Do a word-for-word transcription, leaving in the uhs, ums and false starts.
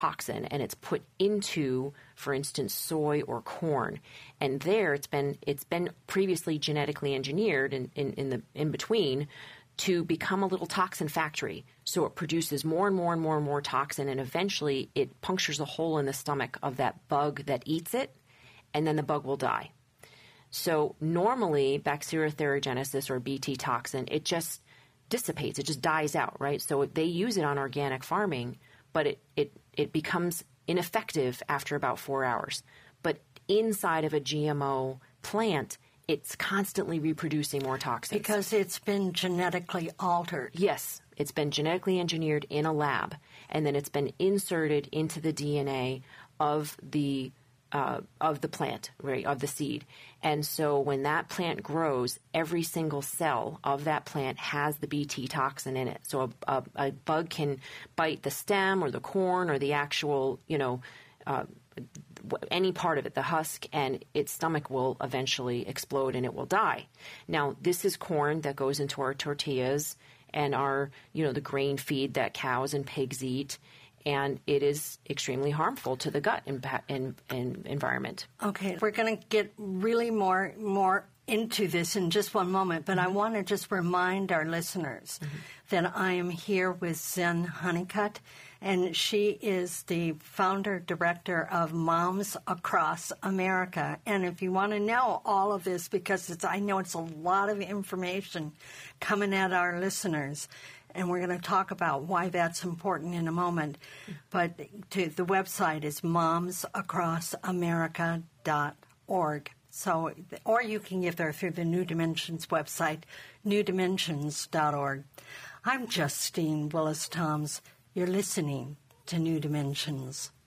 toxin and it's put into, for instance, soy or corn. And there it's been it's been previously genetically engineered in, in, in the in between to become a little toxin factory. So it produces more and more and more and more toxin, and eventually it punctures a hole in the stomach of that bug that eats it, and then the bug will die. So normally bacteriotheragenesis or B T toxin, it just dissipates, it just dies out, right? So they use it on organic farming, but it, it, it becomes ineffective after about four hours. But inside of a G M O plant, it's constantly reproducing more toxins. Because it's been genetically altered. Yes. It's been genetically engineered in a lab, and then it's been inserted into the D N A of the uh, of the plant, right, of the seed. And so when that plant grows, every single cell of that plant has the B T toxin in it. So a, a, a bug can bite the stem or the corn or the actual, you know, uh, any part of it, the husk, and its stomach will eventually explode and it will die. Now, this is corn that goes into our tortillas and our, you know, the grain feed that cows and pigs eat, and it is extremely harmful to the gut impa- in, in environment. Okay, we're going to get really more more into this in just one moment, but mm-hmm. I want to just remind our listeners mm-hmm. that I am here with Zen Honeycutt, and she is the founder director of Moms Across America. And if you want to know all of this, because it's, I know it's a lot of information coming at our listeners, and we're going to talk about why that's important in a moment. But to, the website is moms across america dot org. So, or you can get there through the New Dimensions website, new dimensions dot org. I'm Justine Willis-Toms. You're listening to New Dimensions.